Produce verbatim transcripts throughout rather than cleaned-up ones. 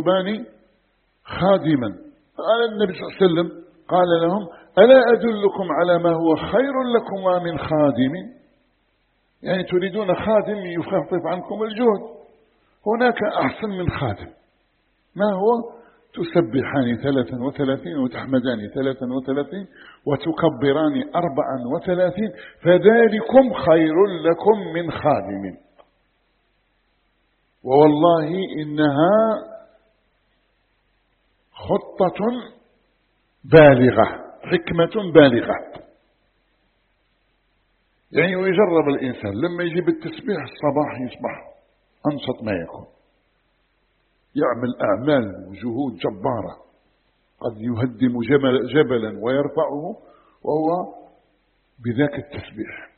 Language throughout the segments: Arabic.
يطلبان خادما. قال النبي صلى الله عليه وسلم قال لهم ألا أدلكم على ما هو خير لكم من خادم؟ يعني تريدون خادم يخفف عنكم الجهد، هناك أحسن من خادم. ما هو؟ تسبحان ثلاثا وثلاثين وتحمدان ثلاثا وثلاثين وتكبران أربعا وثلاثين فذلكم خير لكم من خادم. ووالله إنها خطة بالغة، حكمة بالغة. يعني ويجرب الإنسان لما يجيب التسبيح الصباح يصبح أنشط ما يكون، يعمل أعمال وجهود جبارة، قد يهدم جبل جبلا ويرفعه وهو بذاك التسبيح.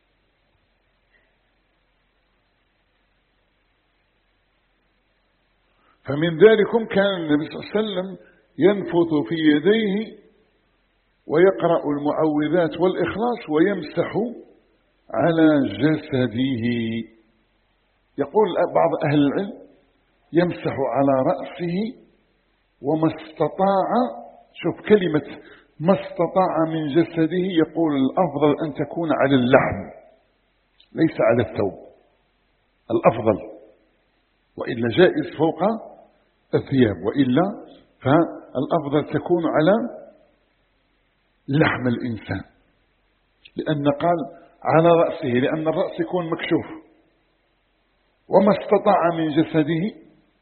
فمن ذلكم كان النبي صلى الله عليه وسلم ينفث في يديه ويقرأ المعوذات والإخلاص ويمسح على جسده. يقول بعض أهل العلم يمسح على رأسه وما استطاع، شوف كلمة ما استطاع من جسده، يقول الأفضل أن تكون على اللحم ليس على الثوب، الأفضل، وإلا جائز فوق الثياب، وإلا فالأفضل تكون على لحم الإنسان، لأن قال على رأسه لأن الرأس يكون مكشوف. وما استطاع من جسده،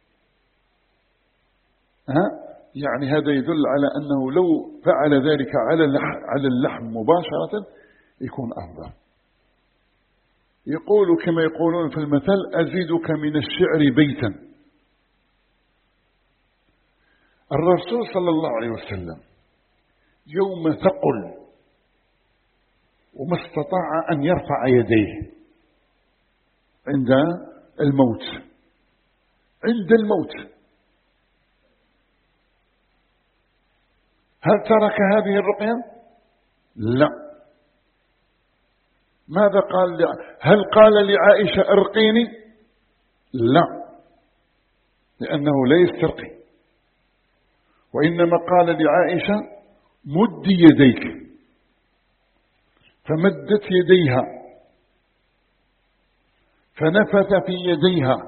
ها يعني هذا يدل على أنه لو فعل ذلك على اللحم, على اللحم مباشرة يكون أفضل. يقول كما يقولون في المثل أزيدك من الشعر بيتا. الرسول صلى الله عليه وسلم يوم ثقل وما استطاع أن يرفع يديه عند الموت، عند الموت، هل ترك هذه الرقية؟ لا. ماذا قال؟ هل قال لعائشة ارقيني؟ لا، لأنه لا يسترقي، وإنما قال لعائشة مد يديك، فمدت يديها فنفث في يديها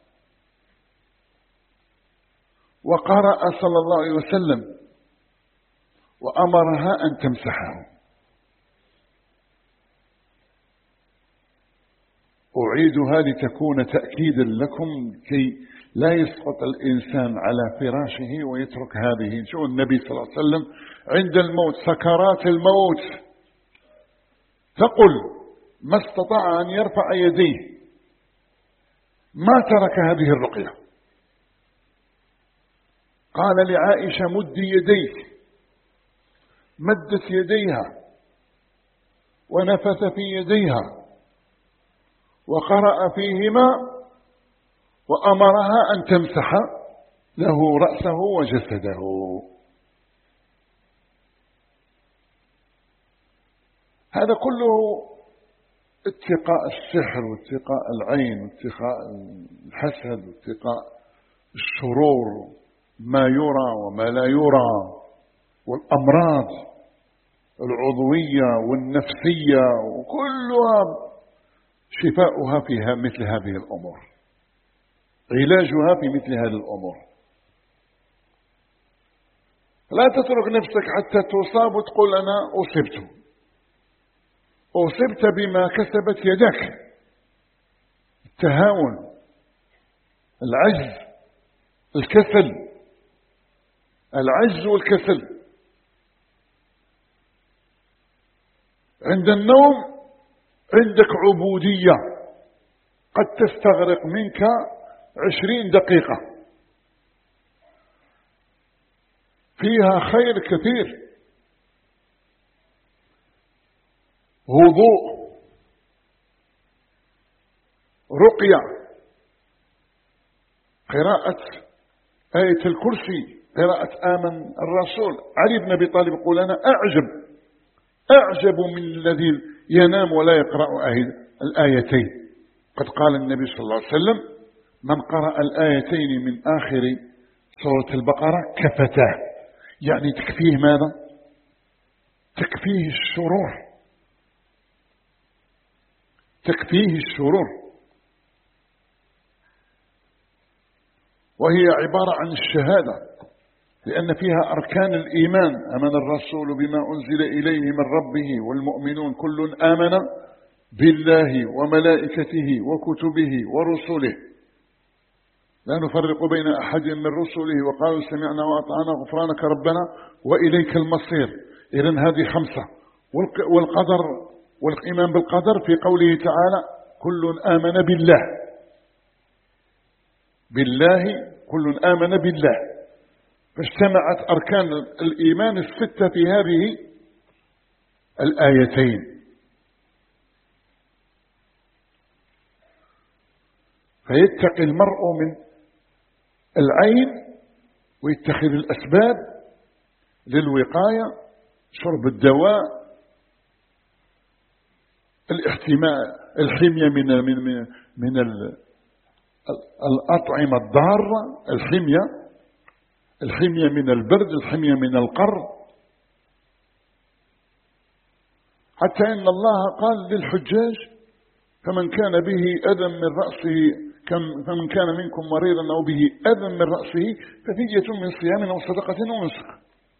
وقرأ صلى الله عليه وسلم وأمرها أن تمسحه. أعيدها لتكون تأكيدا لكم كي لا يسقط الإنسان على فراشه ويترك هذه. شو النبي صلى الله عليه وسلم عند الموت، سكرات الموت، تقل ما استطاع أن يرفع يديه، ما ترك هذه الرقية. قال لعائشة مد يديك، مدت يديها ونفث في يديها وقرأ فيهما وأمرها أن تمسح له رأسه وجسده. هذا كله اتقاء السحر واتقاء العين واتقاء الحسد واتقاء الشرور، ما يرى وما لا يرى، والأمراض العضوية والنفسية، وكلها شفاؤها فيها مثل هذه الأمور، علاجها في مثل هذه الأمور. لا تترك نفسك حتى تصاب وتقول أنا أصبت، أصبت بما كسبت يدك، التهاون، العجز، الكسل، العجز والكسل. عند النوم عندك عبودية قد تستغرق منك عشرين دقيقة، فيها خير كثير، وضوء، رقية، قراءة آية الكرسي، قراءة آمن الرسول. علي بن أبي طالب يقول أنا أعجب أعجب من الذي ينام ولا يقرأ الآيتين. قد قال النبي صلى الله عليه وسلم من قرأ الآيتين من آخر سورة البقرة كفتاه، يعني تكفيه ماذا؟ تكفيه الشرور، تكفيه الشرور، وهي عبارة عن الشهادة، لأن فيها أركان الإيمان: آمن الرسول بما أنزل إليه من ربه والمؤمنون كل آمن بالله وملائكته وكتبه ورسله لا نفرق بين أحد من رسله وقالوا سمعنا وأطعنا غفرانك ربنا وإليك المصير. إذن هذه خمسة. والقدر والإيمان بالقدر في قوله تعالى: كل آمن بالله، بالله كل آمن بالله، فاجتمعت أركان الإيمان الستة في هذه الآيتين. فيتقي المرء من العين ويتخذ الأسباب للوقاية: شرب الدواء، الاحتماء، الحمية من من من, من الأطعمة الضارة، الحمية الحمية من البرد، الحمية من القر، حتى إن الله قال للحجاج: فمن كان به أذى من رأسه فمن كان منكم مريضا أو به أذى من رأسه ففدية من صيام أو صدقة أو نسك.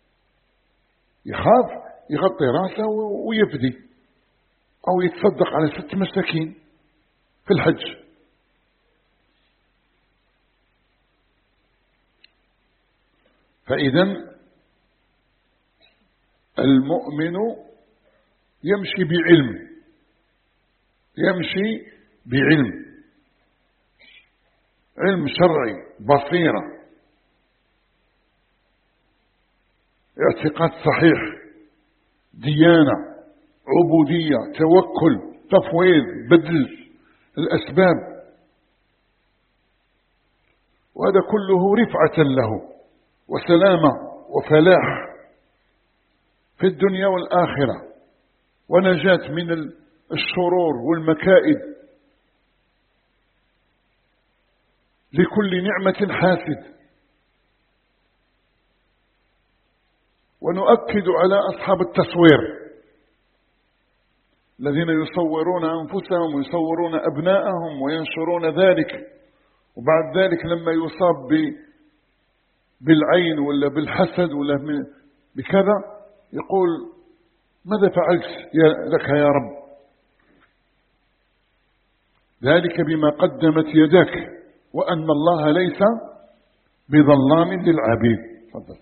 يخاف يغطي رأسه ويفدي أو يتصدق على ست مساكين في الحج. فإذا المؤمن يمشي بعلم، يمشي بعلم، علم شرعي، بصيرة، اعتقاد صحيح، ديانة، عبودية، توكل، تفويض، بذل الأسباب، وهذا كله رفعة له وسلامة وفلاح في الدنيا والآخرة، ونجاة من الشرور والمكائد. لكل نعمة حاسد. ونؤكد على أصحاب التصوير الذين يصورون أنفسهم ويصورون أبناءهم وينشرون ذلك، وبعد ذلك لما يصاب بالعين ولا بالحسد ولا بكذا يقول: ماذا فعلت لك يا رب؟ ذلك بما قدمت يداك وأن الله ليس بظلام للعبيد. تفضل.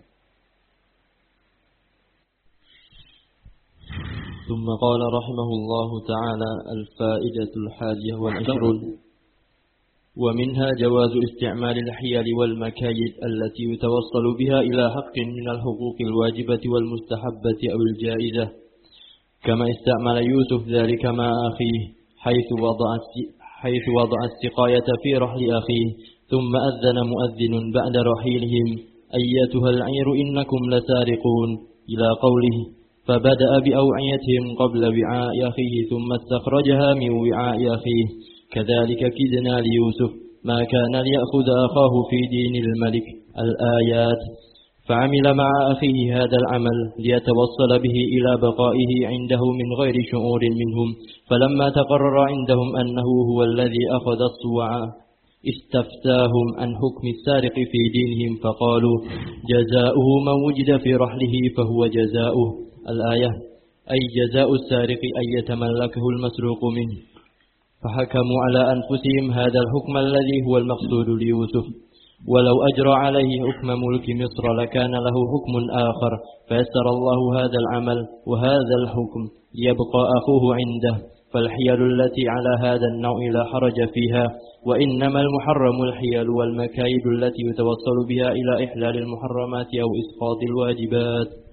ثم قال رحمه الله تعالى: الفائدة الحادية والعشرون: ومنها جواز استعمال الحيل والمكايد التي يتوصل بها إلى حق من الحقوق الواجبة والمستحبة أو الجائزة، كما استعمل يوسف ذلك مع أخيه حيث وضع حيث وضع السقاية في رحل أخيه، ثم أذن مؤذن بعد رحيلهم: أيتها العير إنكم لسارقون، إلى قوله: فبدأ بأوعيتهم قبل وعاء أخيه ثم استخرجها من وعاء أخيه. كذلك كدنا ليوسف ما كان ليأخذ أخاه في دين الملك. الآيات. فعمل مع أخيه هذا العمل ليتوصل به إلى بقائه عنده من غير شعور منهم، فلما تقرر عندهم أنه هو الذي أخذ الصوع استفتاهم عن حكم السارق في دينهم، فقالوا: جزاؤه من وجد في رحله فهو جزاؤه. الآية. أي جزاء السارق أن يتملكه المسروق منه. فحكموا على أنفسهم هذا الحكم الذي هو المقصود ليوسف، ولو أجرى عليه حكم ملك مصر لكان له حكم آخر، فيسر الله هذا العمل وهذا الحكم يبقى أخوه عنده. فالحيل التي على هذا النوع لا حرج فيها، وإنما المحرم الحيل والمكايد التي يتوصل بها إلى إحلال المحرمات أو إسقاط الواجبات.